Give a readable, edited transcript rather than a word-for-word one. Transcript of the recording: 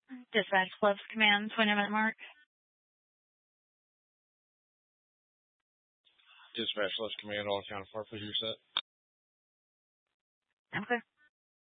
Dispatch Club's command, 20-minute mark. Dispatch, left command, all accounted for. Please reset. Okay.